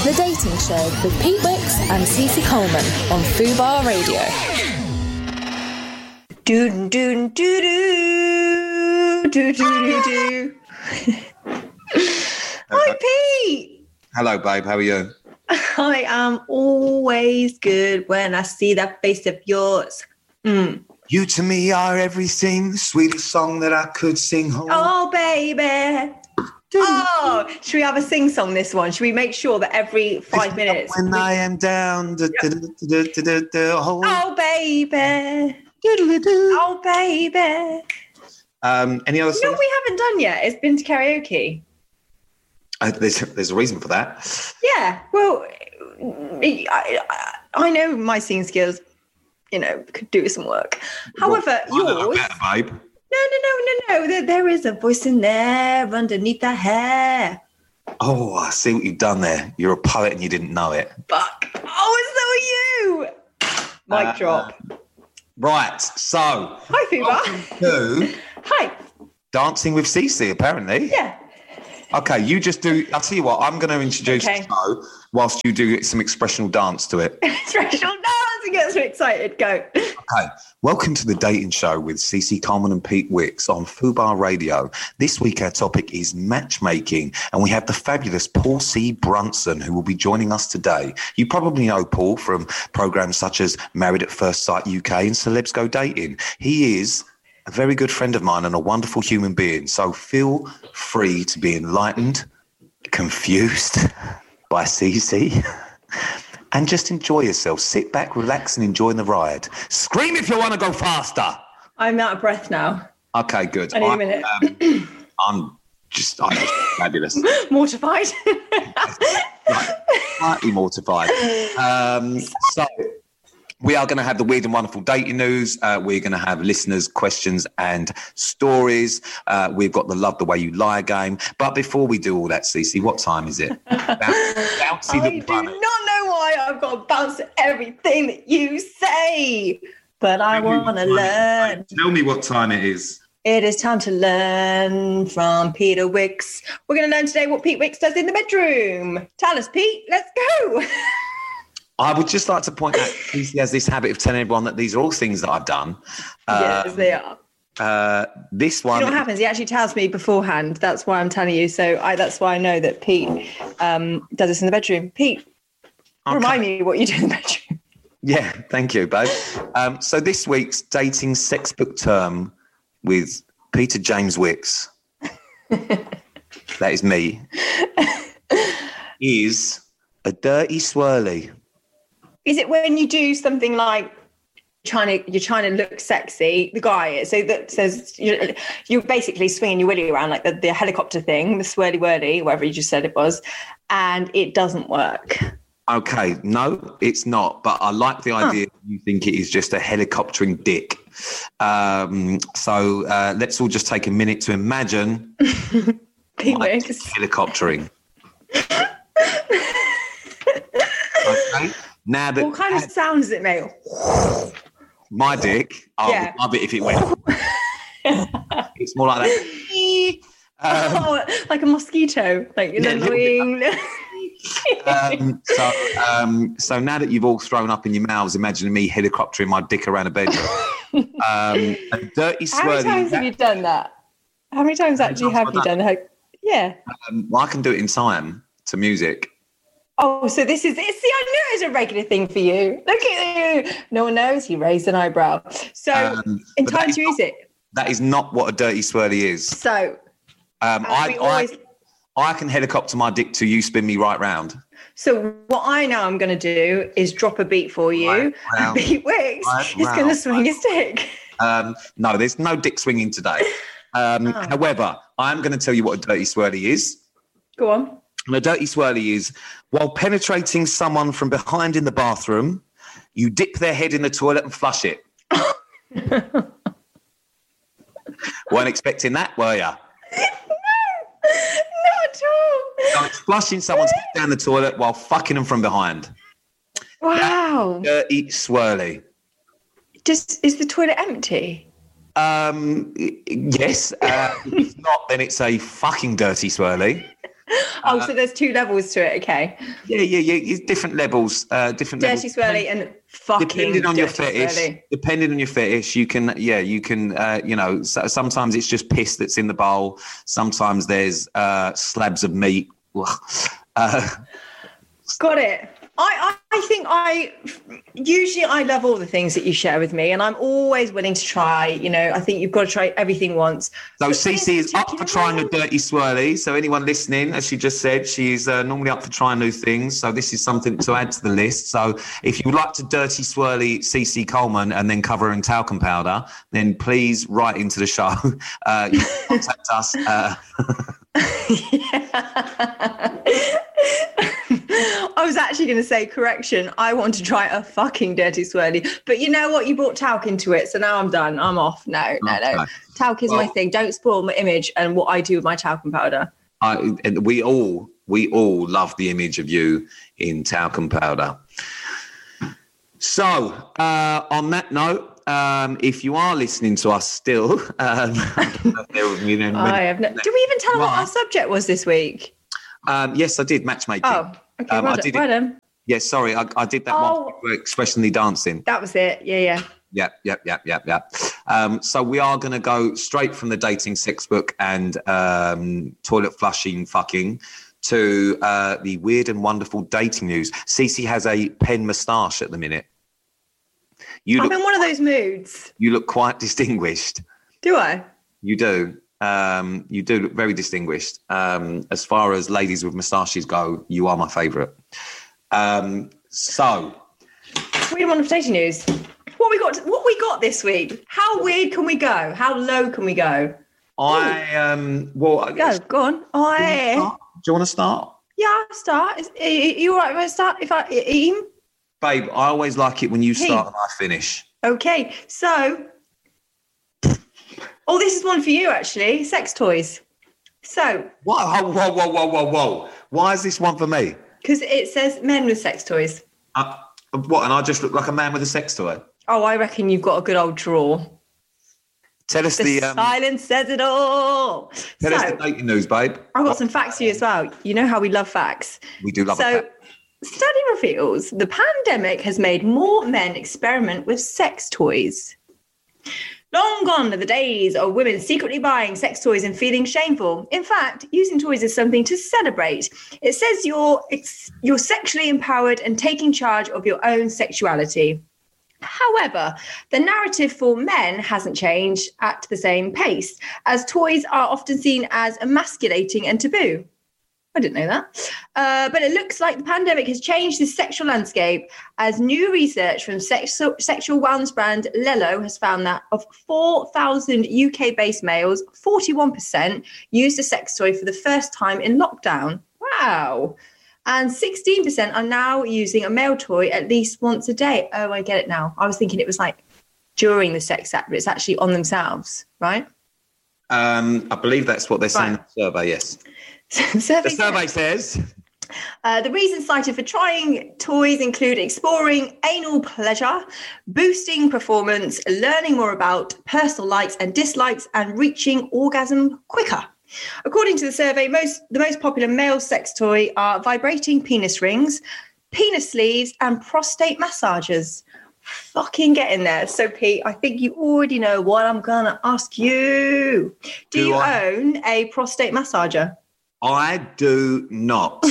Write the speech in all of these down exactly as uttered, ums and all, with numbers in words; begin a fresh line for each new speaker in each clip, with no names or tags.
The Dating Show with Pete Wicks and Cece Coleman on Fubar Radio.
Do do do do do do do do. Hi, Pete.
Hello, babe. How are you?
I am always good when I see that face of yours. Mm.
You to me are everything, the sweetest song that I could sing home.
Oh, baby. Oh, should we have a sing song this one? Should we make sure that every five minutes?
When we... I am down. Da, da, da, da, da, da, da, oh.
oh, baby. Oh, baby.
Um, any other songs?
No, we haven't done yet. It's been to karaoke.
Uh, there's, there's a reason for that.
Yeah, well, I, I, I know my singing skills, you know, could do with some work. However,
well,
yours...
Better, babe.
No, no, no, no, no. There, there is a voice in there underneath the hair.
Oh, I see what you've done there. You're a poet and you didn't know it.
Fuck. Oh, so are you. Mic uh, drop.
Right, so...
Hi, Fubar.
To
Hi.
Dancing with Cece, apparently.
Yeah.
Okay, you just do... I'll tell you what, I'm going to introduce okay. the show whilst you do some expressional dance to it.
Expressional dance? It gets me excited. Go.
Okay, welcome to The Dating Show with Cece Coleman and Pete Wicks on Fubar Radio. This week our topic is matchmaking, and we have the fabulous Paul C. Brunson, who will be joining us today. You probably know Paul from programmes such as Married at First Sight U K and Celebs Go Dating. He is a very good friend of mine and a wonderful human being, so feel free to be enlightened, confused by Cece, and just enjoy yourself. Sit back, relax, and enjoy the ride. Scream if you want to go faster.
I'm out of breath now.
Okay, good.
I need a minute.
Um, I'm just, I'm just fabulous.
Mortified.
Right, slightly mortified. Um, so... We are going to have the weird and wonderful dating news. Uh, we're going to have listeners' questions and stories. Uh, we've got the Love the Way You Lie game. But before we do all that, Cece, what time is it? Bouncy
I do bunny. Not know why I've got to bounce at everything that you say. But I want to learn.
Tell me what time it is.
It is time to learn from Peter Wicks. We're going to learn today what Pete Wicks does in the bedroom. Tell us, Pete. Let's go.
I would just like to point out he has this habit of telling everyone that these are all things that I've done.
Yes,
um,
they are.
Uh, this one...
You know what happens? He actually tells me beforehand. That's why I'm telling you. So I, that's why I know that Pete um, does this in the bedroom. Pete, okay. Remind me what you do in the bedroom.
Yeah, thank you, babe. Um, so this week's dating sex book term with Peter James Wicks, that is me, is a dirty swirly.
Is it when you do something like trying to you're trying to look sexy, the guy so that says you're, you're basically swinging your willy around like the, the helicopter thing, the swirly whirly, whatever you just said it was, and it doesn't work?
Okay, no, it's not. But I like the idea huh. you think it is just a helicoptering dick. Um, so uh, let's all just take a minute to imagine helicoptering. Okay. Now that
what kind of sound does it make?
My dick, I
yeah.
would love it if it went. It's more like that. Um,
oh, like a mosquito, like an
yeah,
annoying.
um, so, um, so now that you've all thrown up in your mouths, imagining me helicoptering my dick around a bedroom. um, a dirty swirly.
How many times have you done that? How many times actually have you done that? Yeah.
Um, well, I can do it in time to music.
Oh, so this is, see, I knew it was a regular thing for you. Look at you. No one knows. He raised an eyebrow. So um, in time to use it.
That is not what a dirty swirly is.
So
um, I,
always...
I, I can helicopter my dick till you spin me right round.
So what I know I'm going to do is drop a beat for you. Right round, and Pete Wicks right is going to swing right. his dick.
Um, no, there's no dick swinging today. Um, oh. However, I'm going to tell you what a dirty swirly is.
Go on.
And a dirty swirly is, while penetrating someone from behind in the bathroom, you dip their head in the toilet and flush it. Weren't expecting that, were you?
No, not at all.
So it's flushing someone's head down the toilet while fucking them from behind.
Wow.
That's dirty swirly.
Just, is the toilet empty?
Um, yes. Uh, if not, then it's a fucking dirty swirly.
Oh,
Uh,
so there's two levels to it. Okay.
Yeah, yeah, yeah. It's different levels. Uh, different
Dirty,
levels.
swirly, and fucking
Depending on your
dirty,
fetish,
swirly.
depending on your fetish, you can, yeah, you can, uh, you know, so, sometimes it's just piss that's in the bowl. Sometimes there's uh, slabs of meat. Uh,
Got it. I, I think I usually I love all the things that you share with me, and I'm always willing to try. You know, I think you've got to try everything once.
so
But
Cece
this
is up for
particular
trying a
one-
dirty swirly. So anyone listening, as she just said, she's uh, normally up for trying new things. So this is something to add to the list. So if you would like to dirty swirly Cece Coleman and then cover her in talcum powder, then please write into the show. Uh, you can contact us. Uh,
I was actually going to say, correction, I want to try a fucking dirty swirly. But you know what? You brought talc into it. So now I'm done. I'm off. No, no, no.
Okay.
Talc is my
Well-
thing. Don't spoil my image and what I do with my talcum powder.
I, and we all we all love the image of you in talcum powder. So uh, on that note, um, if you are listening to us still, um, you know,
I have no. Did we even tell them what
Right.
our subject was this week?
um, yes, I did matchmaking.
Oh, okay.
Um,
well
I
done.
did
well
it.
done.
Yes, sorry, I, I did that
Oh.
one for expressionally dancing.
That was it. Yeah, yeah.
Yep, yep, yep, yep, yep. Um, so we are going to go straight from the dating sex book and um, toilet flushing fucking to uh, the weird and wonderful dating news. Cece has a pen moustache at the minute. You
I'm
look,
in one of those moods.
you look quite distinguished.
Do I?
You do. Um, you do look very distinguished. Um, as far as ladies with moustaches go, you are my favourite. Um, so,
Weird one of dating news. What we got? What we got this week? How weird can we go? How low can we go?
I um, well, I
Go,
guess-
go on. Oh,
Do you
yeah.
wanna start? Do you want to start?
Yeah, I'll start. Is, are you all right if I start? If I, Eam?
Babe, I always like it when you
Hey.
start and I finish.
Okay, so. Oh, this is one for you, actually. Sex toys. So,
Whoa, whoa, whoa, whoa, whoa, whoa. Why is this one for me?
because it says men with sex toys.
Uh, what, and I just look like a man with a sex toy?
Oh, I reckon you've got a good old drawer.
Tell us
The,
the, um,
silence says it all.
tell
so,
us the dating news, babe.
I've got some facts for you as well. You know how we love facts.
We do love
So,
it.
study reveals the pandemic has made more men experiment with sex toys. Long gone are the days of women secretly buying sex toys and feeling shameful. In fact, using toys is something to celebrate. It says you're ex- you're sexually empowered and taking charge of your own sexuality. However, the narrative for men hasn't changed at the same pace, as toys are often seen as emasculating and taboo. I didn't know that. Uh, but it looks like the pandemic has changed the sexual landscape, as new research from sex- sexual wellness brand Lelo has found that of four thousand U K-based males, forty-one percent used a sex toy for the first time in lockdown. Wow. And sixteen percent are now using a male toy at least once a day. Oh, I get it now. I was thinking it was like during the sex act, but it's actually on themselves, right?
Um, I believe that's what they're saying
Right.
in the survey, yes.
Survey
The survey says...
Uh, the reasons cited for trying toys include exploring anal pleasure, boosting performance, learning more about personal likes and dislikes, and reaching orgasm quicker. According to the survey, most the most popular male sex toy are vibrating penis rings, penis sleeves, and prostate massagers. Fucking get in there. So, Pete, I think you already know what I'm going to ask you. Do,
Do
you
I?
own a prostate massager?
I do not.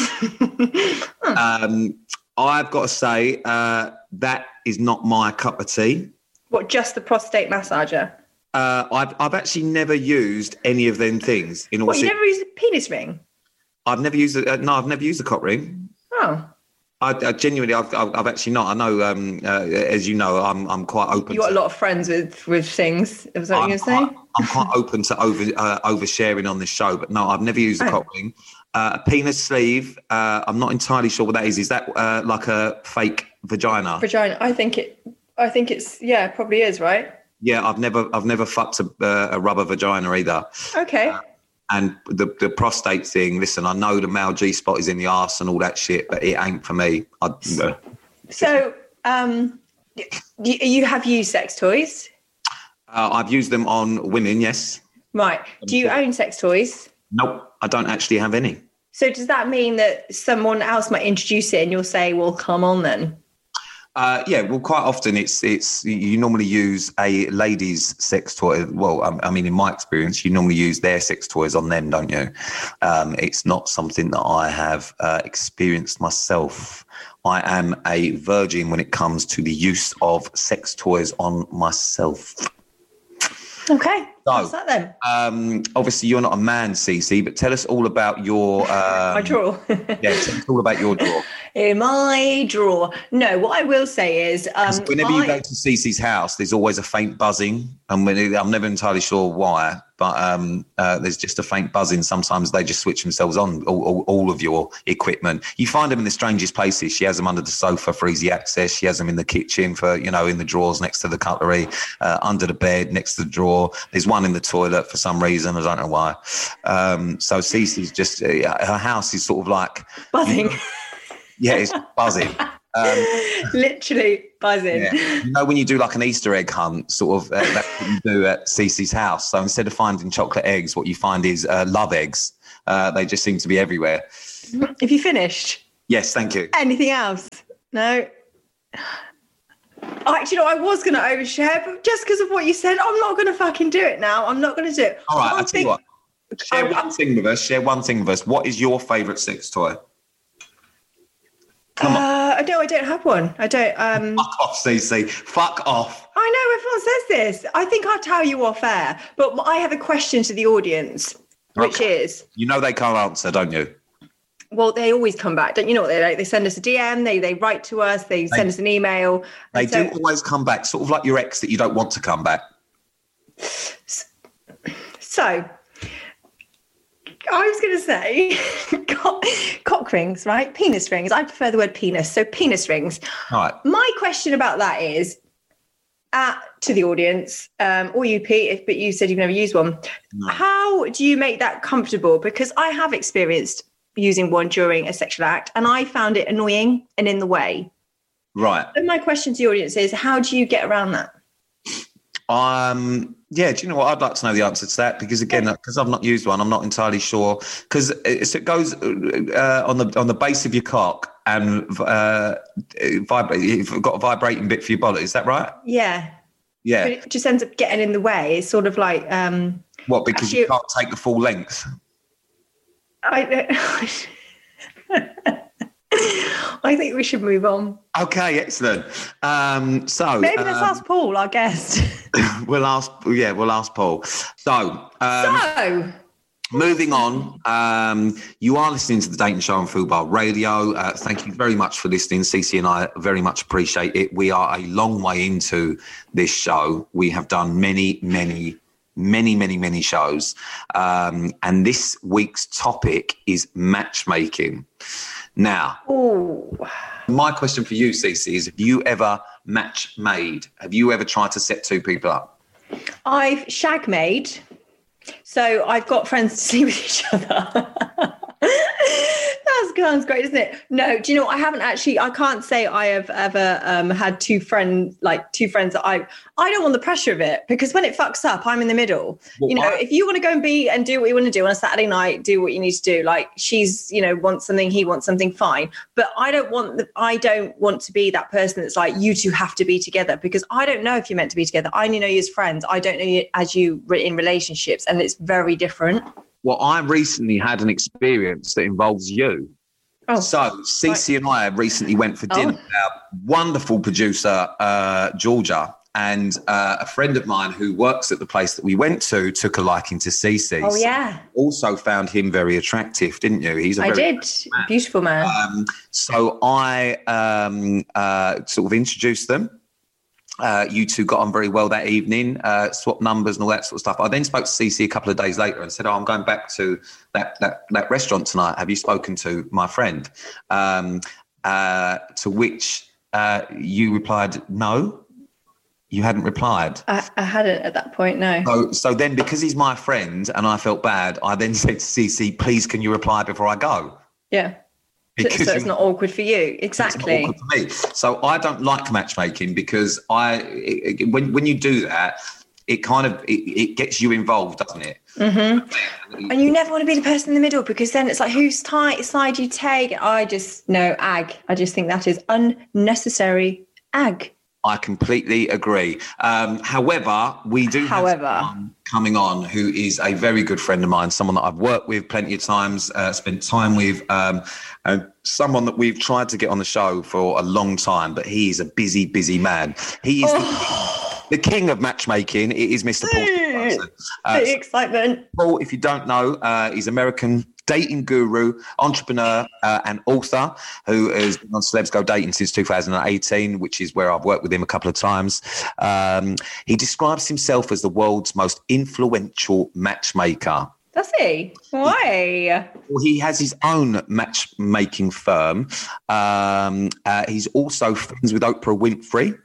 um, I've got to say, uh, that is not my cup of tea.
What, just the prostate massager?
Uh, I've I've actually never used any of them things. In all
What, you
ser-
never used a penis ring?
I've never used a, uh, no, I've never used a cock ring.
Oh,
I, I genuinely, I've, I've, I've actually not. I know, um, uh, as you know, I'm I'm quite open.
you got a
to,
lot of friends with with things. Was that what
I'm,
you were going to
quite,
say?
I'm quite open to over uh, oversharing on this show, but no, I've never used a
Oh.
cock ring. Uh, a penis sleeve. Uh, I'm not entirely sure what that is. Is that uh, like a fake vagina?
Vagina. I think it. I think it's yeah, probably is right.
Yeah, I've never, I've never fucked a, uh, a rubber vagina either.
Okay.
And the the prostate thing. Listen, I know the male G spot is in the arse and all that shit, but it ain't for me. I, uh,
So, um, you, you have used sex toys,
I've used them on women. Yes.
right? Do you own sex toys?
Nope. I don't actually have any.
So does that mean that someone else might introduce it and you'll say, well, come on then?
Uh, yeah, well, quite often it's it's you normally use a lady's sex toy. Well, I, I mean, in my experience, you normally use their sex toys on them, don't you? Um, it's not something that I have uh, experienced myself. I am a virgin when it comes to the use of sex toys on myself.
Okay.
So,
what's that then?
Um, obviously, you're not a man, Cece, but tell us all about your... Um,
my drawer.
yeah, tell us all about your drawer.
In my drawer. No, what I will say is... Um,
whenever
I,
you go to Cece's house, there's always a faint buzzing. And when, I'm never entirely sure why, but um, uh, there's just a faint buzzing. Sometimes they just switch themselves on, all, all, all of your equipment. You find them in the strangest places. She has them under the sofa for easy access. She has them in the kitchen for, you know, in the drawers next to the cutlery, uh, under the bed, next to the drawer. There's one in the toilet for some reason. I don't know why. Um, so Cece's just, uh, her house is sort of like...
Buzzing.
You know, yeah, it's buzzing. Um,
Literally buzzing.
Yeah. You know, when you do like an Easter egg hunt, sort of, uh, that's what you do at Cece's house. So instead of finding chocolate eggs, what you find is uh, love eggs. Uh, they just seem to be everywhere.
Have you finished?
Yes, thank you.
Anything else? No? Oh, actually, no, I was going to overshare, but just because of what you said, I'm not going to fucking do it now. I'm not going to do it.
All right,
One
I'll tell
thing-
you what. Share
I-
one thing with us. Share one thing with us. What is your favourite sex toy? Come on.
Uh, no, I don't have one. I don't. Um,
Fuck off, Cece. Fuck off.
I know everyone says this. I think I'll tell you off air, but I have a question to the audience, which
Okay.
is,
You know they can't answer, don't you?
well, they always come back. Don't you know what they like? They send us a D M, they they write to us, they send us an email.
They
And so,
do always come back, sort of like your ex that you don't want to come back.
so I was going to say cock, cock rings, right? Penis rings. I prefer the word penis. So penis rings.
All right.
My question about that is, uh, to the audience, um, or you, Pete, if, but you said you've never used one.
No.
How do you make that comfortable? Because I have experienced using one during a sexual act and I found it annoying and in the way.
Right.
So my question to the audience is, how do you get around that?
Um. Yeah. Do you know what? I'd like to know the answer to that because again, because I've not used one, I'm not entirely sure. Because it, it goes uh, on the on the base of your cock and uh, vibrate. You've got a vibrating bit for your body. Is that right?
Yeah.
Yeah.
But it just ends up getting in the way. It's sort of like... Um,
What? Because you
actually-
can't take the full length.
I, I think we should move on.
Okay. Excellent. Um. So
Maybe let's
um,
ask Paul, our guest.
we'll ask. Yeah, we'll ask Paul. So. Um,
so,
Moving on, um, you are listening to the Dating Show on Fubar Radio. Uh, thank you very much for listening. Cece and I very much appreciate it. We are a long way into this show. We have done many, many, many, many, many shows. Um, and this week's topic is matchmaking. Now,
ooh.
my question for you, Cece, is have you ever match made? Have you ever tried to set two people up?
I've shag made. So I've got friends to sleep with each other. That sounds great, isn't it? No, do you know what? I haven't actually, I can't say I have ever um, had two friends, like two friends that I, I don't want the pressure of it because when it fucks up, I'm in the middle.
Well,
you know,
I-
if you want to go and be and do what you want to do on a Saturday night, do what you need to do. Like she's, you know, wants something, he wants something, fine. But I don't want, the, I don't want to be that person that's like, you two have to be together because I don't know if you're meant to be together. I only know you as friends. I don't know you as you in relationships and it's very different.
Well, I recently had an experience that involves you.
Oh,
So, Cece and I recently went for dinner
Oh.
with our wonderful producer, uh, Georgia, and uh, a friend of mine who works at the place that we went to took a liking to Cece.
oh yeah,
Also found him very attractive, didn't you? He's a
I
very
did. Beautiful man.
Um, so I um, uh, sort of introduced them. Uh, you two got on very well that evening, uh, swapped numbers and all that sort of stuff. I then spoke to Cece a couple of days later and said, oh, I'm going back to that that, that restaurant tonight. Have you spoken to my friend? Um, uh, to which uh, you replied, no, you hadn't replied.
I, I hadn't at that point, no.
So, so then because he's my friend and I felt bad, I then said to Cece, please, can you reply before I go?
Yeah. So, so it's
you-
not awkward for you. Exactly.
It's awkward for me. So I don't like matchmaking because I, when when you do that, it kind of, it, it gets you involved, doesn't it?
Mm-hmm. And you never want to be the person in the middle, because then it's like, whose tight side you take? I just, no, ag. I just think that is unnecessary ag.
I completely agree. Um, however, we do
However.
have someone coming on who is a very good friend of mine, someone that I've worked with plenty of times, uh, spent time with, um, and someone that we've tried to get on the show for a long time, but he is a busy, busy man. He is oh. the, the king of matchmaking. It is Mister Paul. Uh,
the excitement.
Paul, if you don't know, uh, he's American dating guru, entrepreneur, uh, and author who has been on Celebs Go Dating since two thousand eighteen, which is where I've worked with him a couple of times. Um, he describes himself as the world's most influential matchmaker.
Does he? Why?
Well, he has his own matchmaking firm. Um, uh, he's also friends with Oprah Winfrey.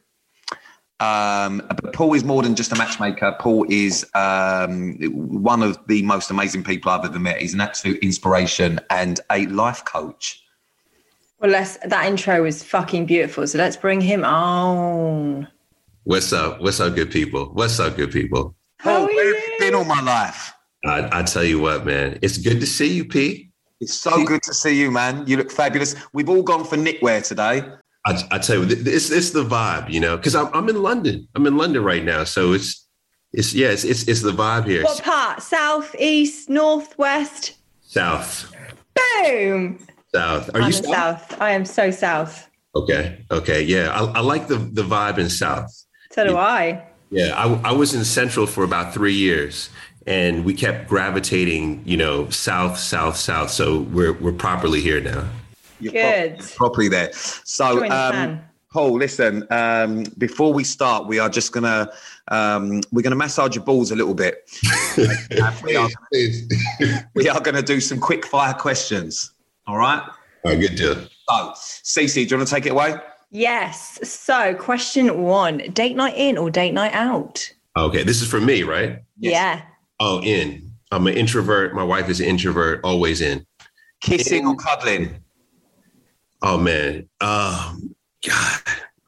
Um, but Paul is more than just a matchmaker. Paul is um, one of the most amazing people I've ever met. He's an absolute inspiration and a life coach.
Well, let's, that intro was fucking beautiful. So let's bring him on.
What's up? What's up, good people? What's up, good people?
Paul, where have you been all my life?
I, I tell you what, man, it's good to see you, P.
It's so good to see you, man. You look fabulous. We've all gone for knitwear today.
I, I tell you, it's it's the vibe, you know, because I'm I'm in London. I'm in London right now, so it's it's yeah, it's it's, it's the vibe here.
What part? South, east, north, west?
South.
Boom.
South. Are
I'm
you
south?
south?
I am so south.
Okay. Okay. Yeah, I, I like the the vibe in South.
So do
yeah.
I.
Yeah, I I was in Central for about three years. And we kept gravitating, you know, south, south, south. So we're we're properly here now.
You're
good.
Properly, properly there. So, um, Paul, listen. Um, before we start, we are just gonna um, we're gonna massage your balls a little bit. we, are gonna, we are gonna do some quick fire questions. All right.
All right. Good deal.
So, Cece, do you want to take it away?
Yes. So, question one: date night in or date night out?
Okay, this is for me, right?
Yes. Yeah.
Oh, in. I'm an introvert. My wife is an introvert. Always in.
Kissing
in.
or cuddling?
Oh, man. Um, God.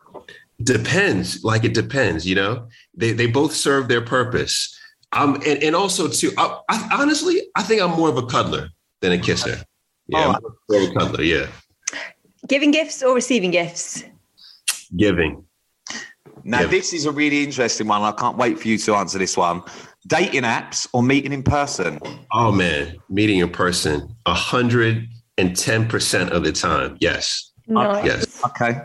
Depends. Like, it depends, you know? They they both serve their purpose. Um, and, and also, too, I, I, honestly, I think I'm more of a cuddler than a kisser. Yeah, oh. I'm more of a cuddler, yeah.
Giving gifts or receiving gifts?
Giving.
Now, Giving. This is a really interesting one. I can't wait for you to answer this one. Dating apps or meeting in person?
Oh, man. Meeting in person. one hundred ten percent of the time. Yes.
Nice.
Yes.
Okay.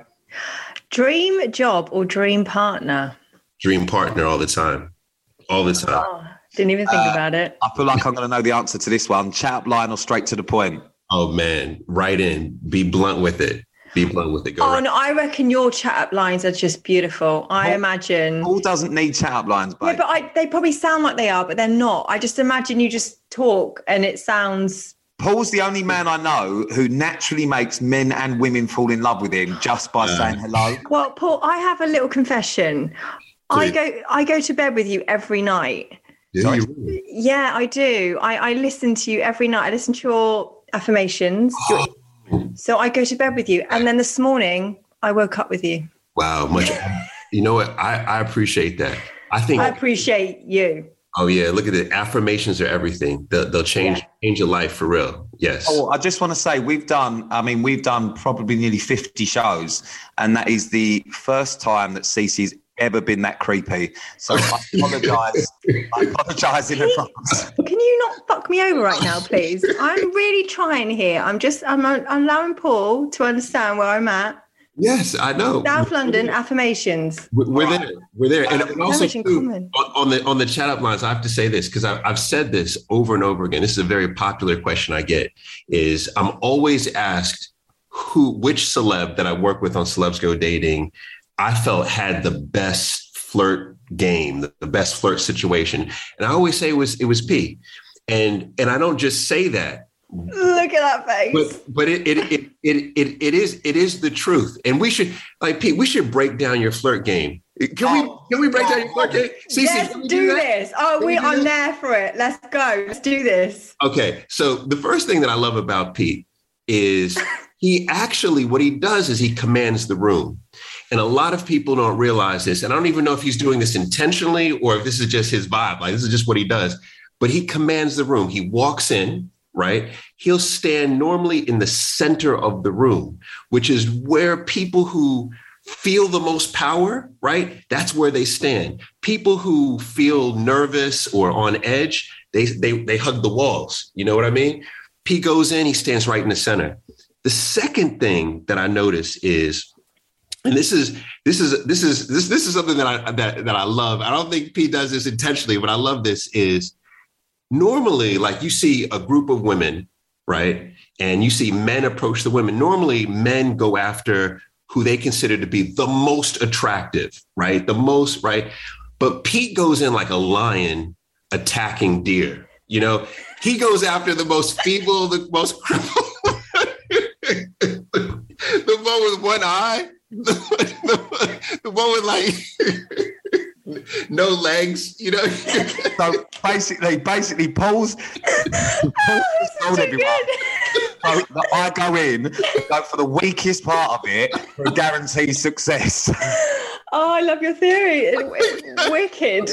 Dream job or dream partner?
Dream partner all the time. All the time.
Oh, didn't even think uh, about it.
I feel like I'm going to know the answer to this one. Chat up line or straight to the point?
Oh, man. Right in. Be blunt with it. Be blunt with it. Go
oh,
right.
no, I reckon your chat up lines are just beautiful. I
Paul,
imagine.
Paul doesn't need chat up lines, babe.
Yeah, but I, they probably sound like they are, but they're not. I just imagine you just talk and it sounds...
Paul's the only man I know who naturally makes men and women fall in love with him just by uh, saying hello.
Well, Paul, I have a little confession. Please. I go I go to bed with you every night.
Do you really?
Yeah, I do. I, I listen to you every night. I listen to your affirmations.
Oh.
Your, so I go to bed with you. And then this morning, I woke up with you.
Wow. Much. You know what? I, I appreciate that. I think
I appreciate you.
Oh, yeah. Look at it. Affirmations are everything. They'll, they'll change, yeah. change your life for real. Yes.
Oh, I just want to say we've done, I mean, we've done probably nearly fifty shows. And that is the first time that Cece's ever been that creepy. So I apologise. I apologise in advance.
Can you not fuck me over right now, please? I'm really trying here. I'm just, I'm, I'm allowing Paul to understand where I'm at.
Yes, I know.
South London affirmations.
We're, we're there. We're there. And, and also too, on, on the on the chat up lines, I have to say this because I've, I've said this over and over again. This is a very popular question I get is I'm always asked who, which celeb that I work with on Celebs Go Dating, I felt had the best flirt game, the, the best flirt situation. And I always say it was, it was P. And, and I don't just say that.
Look at that face.
But, but it, it, it, it, it, it is, it is the truth. And we should, like, Pete, we should break down your flirt game. Can we, can we break down your flirt game? Cece,
Let's do,
do
this. Oh, we are there for it. Let's go. Let's do this.
Okay. So the first thing that I love about Pete is he actually, what he does is he commands the room. And a lot of people don't realize this. And I don't even know if he's doing this intentionally or if this is just his vibe. Like, this is just what he does. But he commands the room. He walks in, right? He'll stand normally in the center of the room, which is where people who feel the most power, right? That's where they stand. People who feel nervous or on edge, they they they hug the walls. You know what I mean? P goes in, he stands right in the center. The second thing that I notice is, and this is this is this is this this is something that I that, that I love. I don't think P does this intentionally, but I love this is normally, like, you see a group of women, right? And you see men approach the women. Normally, men go after who they consider to be the most attractive, right? The most, right? But Pete goes in like a lion attacking deer. You know, he goes after the most feeble, the most crippled, the one with one eye, the, the, the one with like no legs, you know.
So basically, basically, Paul's, Paul's told everyone. So I go in, go for the weakest part of it for a guaranteed success.
Oh, I love your theory. Wicked.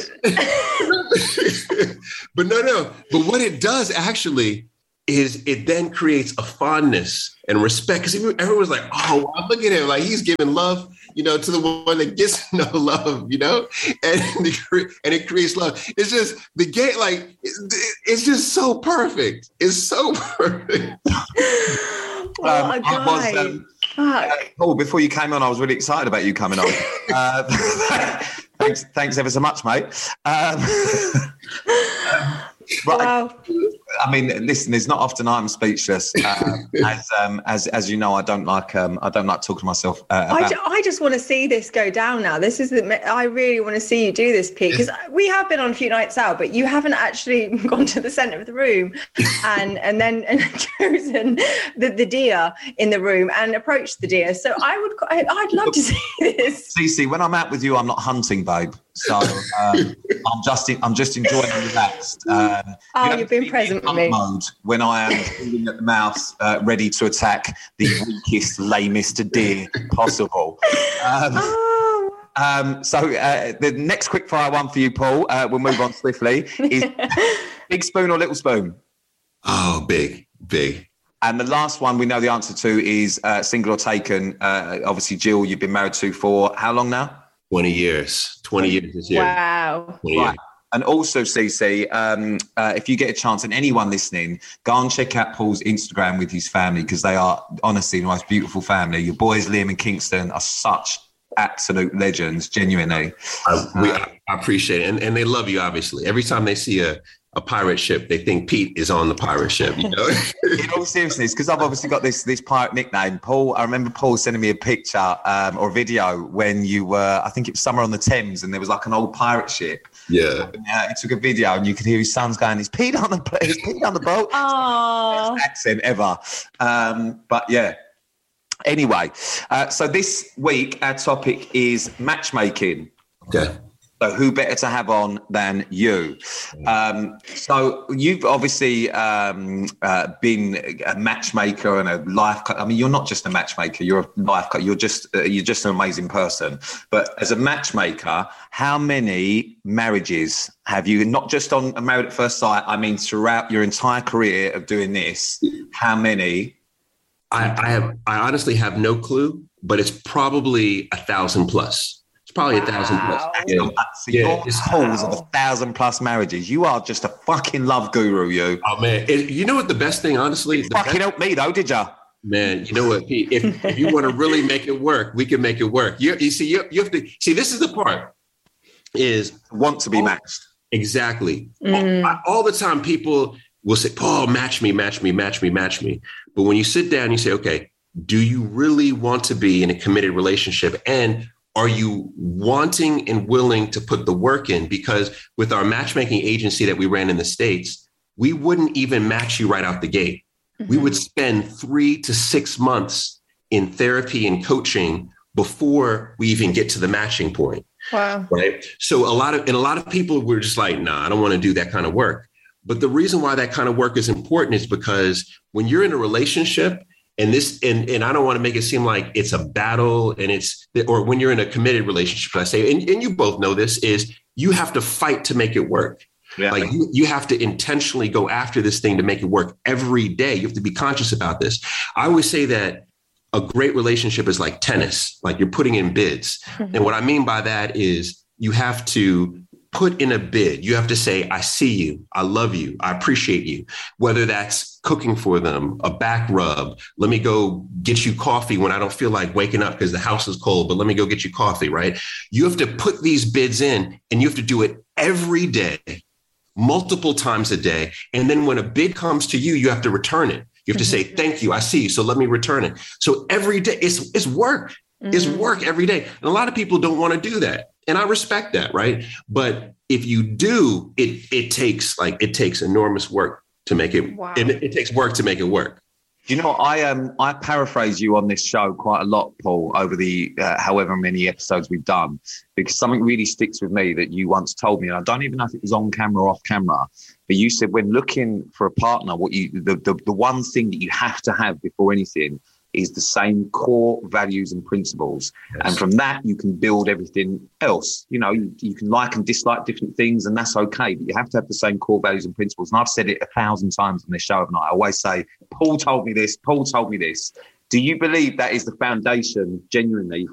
But no, no. But what it does actually is it then creates a fondness and respect. Because everyone's like, oh, wow, look at him. Like, he's giving love, you know, to the one that gets no love, you know, and, and it creates love. It's just the game, like, it's just so perfect. It's so perfect.
What um, a guy. I was, um,
uh, Paul, before you came on, I was really excited about you coming on. uh, thanks, thanks ever so much, mate. Um, Right.
Wow.
I mean, listen, it's not often I'm speechless. Uh, as um, as as you know, I don't like um, I don't like talking to myself. Uh, about-
I, ju- I just want to see this go down now. This is the, I really want to see you do this, Pete, because we have been on a few nights out, but you haven't actually gone to the centre of the room and and then and chosen the, the deer in the room and approached the deer. So I would I, I'd love to see this.
Cece, when I'm out with you, I'm not hunting, babe. So um, I'm just in, I'm just enjoying and relaxed. Um,
oh,
you
you've been present with me.
Mode when I am feeling at the mouth, uh, ready to attack the weakest, lamest deer possible. Um,
oh.
um, so uh, the next quick fire one for you, Paul. Uh, we'll move on swiftly. Is big spoon or little spoon?
Oh, big, big.
And the last one we know the answer to is uh, single or taken. Uh, obviously, Jill, you've been married to for how long now?
twenty years. twenty years this year.
Wow.
twenty
right.
years.
And also, Cece, um, uh, if you get a chance, and anyone listening, go and check out Paul's Instagram with his family, because they are honestly the most beautiful family. Your boys, Liam and Kingston, are such absolute legends, genuinely.
I, we, I appreciate it. And, and they love you, obviously. Every time they see a, a pirate ship, they think Pete is on the pirate ship, you know?
In all seriousness, because I've obviously got this this pirate nickname, Paul. I remember Paul sending me a picture um, or a video when you were, I think it was somewhere on the Thames, and there was like an old pirate ship.
Yeah.
And, uh, he took a video, and you could hear his sons going, "Is Pete on the is Pete on the boat?"
Oh,
best accent ever. Um, but yeah. Anyway, uh, so this week our topic is matchmaking.
Okay.
So who better to have on than you? Um, so you've obviously um, uh, been a matchmaker and a life. I mean, you're not just a matchmaker; you're a life. You're just uh, you're just an amazing person. But as a matchmaker, how many marriages have you? Not just on Married at First Sight. I mean, throughout your entire career of doing this, how many?
I, I have. I honestly have no clue, but it's probably a thousand plus. Probably wow. a thousand plus.
Yeah. So yeah, your calls of a thousand plus marriages. You are just a fucking love guru, you.
Oh man, it, you know what the best thing, honestly,
you fucking helped me though, did you?
Man, you know what, Pete? If, if you want to really make it work, we can make it work. You, you see, you, you have to see. This is the part is
want to be
all,
matched.
Exactly.
Mm.
All, all the time, people will say, "Paul, match me, match me, match me, match me." But when you sit down, you say, "Okay, do you really want to be in a committed relationship?" And are you wanting and willing to put the work in? Because with our matchmaking agency that we ran in the States, we wouldn't even match you right out the gate. Mm-hmm. We would spend three to six months in therapy and coaching before we even get to the matching point.
Wow.
Right. So a lot of, and a lot of people were just like, nah, I don't want to do that kind of work. But the reason why that kind of work is important is because when you're in a relationship, And this, and, and I don't want to make it seem like it's a battle and it's, or when you're in a committed relationship, I say, and, and you both know this, is you have to fight to make it work. Yeah. Like you, you have to intentionally go after this thing to make it work every day. You have to be conscious about this. I always say that a great relationship is like tennis, like you're putting in bids. Mm-hmm. And what I mean by that is you have to put in a bid. You have to say, I see you. I love you. I appreciate you. Whether that's cooking for them, a back rub. Let me go get you coffee when I don't feel like waking up because the house is cold, but let me go get you coffee, right? You have to put these bids in and you have to do it every day, multiple times a day. And then when a bid comes to you, you have to return it. You have to say, thank you. I see you. So let me return it. So every day it's, it's work. Mm-hmm. It's work every day. And a lot of people don't want to do that. And I respect that. Right. But if you do, it it takes like it takes enormous work to make it. Wow. It, it takes work to make it work.
You know, I um I paraphrase you on this show quite a lot, Paul, over the uh, however many episodes we've done, because something really sticks with me that you once told me, and I don't even know if it was on camera or off camera, but you said when looking for a partner, what you the the, the one thing that you have to have before anything is the same core values and principles. Yes. And from that, you can build everything else. You know, you, you can like and dislike different things, and that's okay. But you have to have the same core values and principles. And I've said it a thousand times on this show, and I always say, Paul told me this, Paul told me this. Do you believe that is the foundation, genuinely,